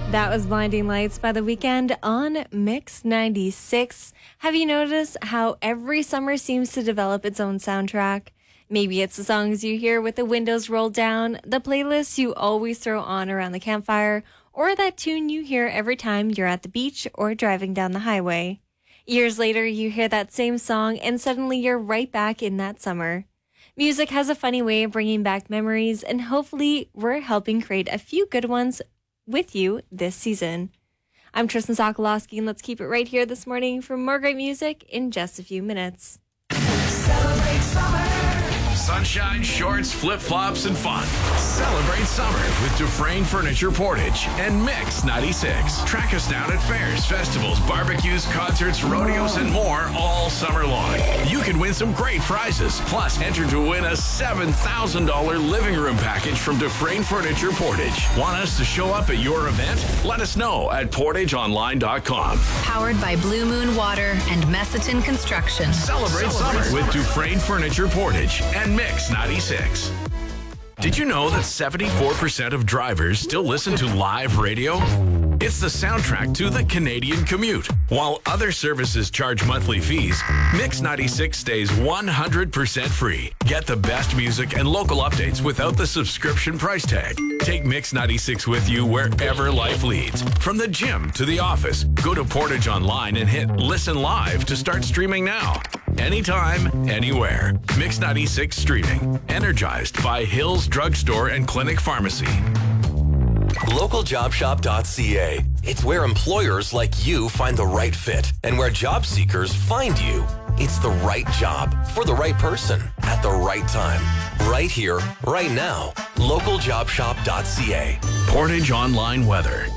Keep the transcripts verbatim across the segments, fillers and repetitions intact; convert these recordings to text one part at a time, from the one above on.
That was Blinding Lights by The Weeknd on Mix ninety-six. Have you noticed how every summer seems to develop its own soundtrack? Maybe it's the songs you hear with the windows rolled down, the playlists you always throw on around the campfire, or that tune you hear every time you're at the beach or driving down the highway. Years later, you hear that same song and suddenly you're right back in that summer. Music has a funny way of bringing back memories, and hopefully we're helping create a few good ones with you this season. I'm Tristan Sokolowski, and let's keep it right here this morning for more great music in just a few minutes. Celebrate summer. Sunshine, shorts, flip-flops, and fun. Celebrate summer with Dufresne Furniture Portage and Mix ninety-six. Track us down at fairs, festivals, barbecues, concerts, rodeos, and more all summer long. You can win some great prizes. Plus, enter to win a seven thousand dollars living room package from Dufresne Furniture Portage. Want us to show up at your event? Let us know at portage online dot com. Powered by Blue Moon Water and Messiton Construction. Celebrate, Celebrate summer with Dufresne Furniture Portage and Mix ninety-six. Did you know that seventy-four percent of drivers still listen to live radio? It's the soundtrack to the Canadian commute. While other services charge monthly fees, Mix ninety-six stays one hundred percent free. Get the best music and local updates without the subscription price tag. Take Mix ninety-six with you wherever life leads. From the gym to the office, go to Portage Online and hit Listen Live to start streaming now. Anytime, anywhere. Mix ninety-six streaming. Energized by Hills Drugstore and Clinic Pharmacy. local job shop dot c a. It's where employers like you find the right fit and where job seekers find you. It's the right job for the right person at the right time. Right here, right now. local job shop dot c a. Portage Online weather.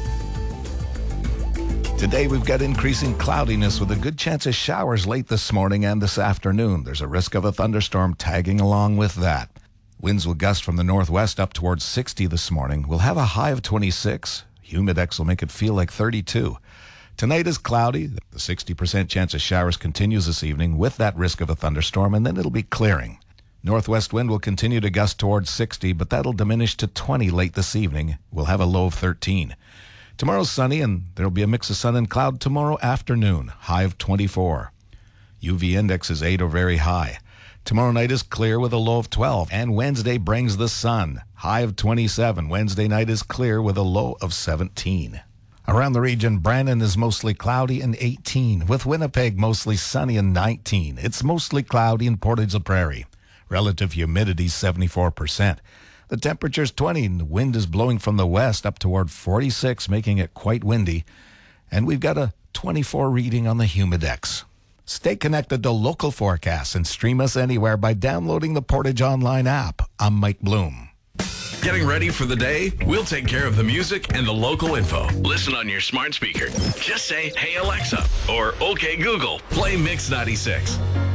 Today we've got increasing cloudiness with a good chance of showers late this morning and this afternoon. There's a risk of a thunderstorm tagging along with that. Winds will gust from the northwest up towards sixty this morning. We'll have a high of twenty-six. Humidex will make it feel like thirty-two. Tonight is cloudy. The sixty percent chance of showers continues this evening with that risk of a thunderstorm, and then it'll be clearing. Northwest wind will continue to gust towards sixty, but that'll diminish to twenty late this evening. We'll have a low of thirteen. Tomorrow's sunny, and there'll be a mix of sun and cloud tomorrow afternoon, high of twenty-four. U V index is eight or very high. Tomorrow night is clear with a low of twelve, and Wednesday brings the sun, high of twenty-seven. Wednesday night is clear with a low of seventeen. Around the region, Brandon is mostly cloudy and eighteen, with Winnipeg mostly sunny and nineteen. It's mostly cloudy in Portage-la-Prairie. Relative humidity seventy-four percent. The temperature's twenty, and the wind is blowing from the west up toward forty-six, making it quite windy. And we've got a twenty-four reading on the Humidex. Stay connected to local forecasts and stream us anywhere by downloading the Portage Online app. I'm Mike Bloom. Getting ready for the day? We'll take care of the music and the local info. Listen on your smart speaker. Just say, "Hey Alexa," or "Okay Google, play Mix ninety-six."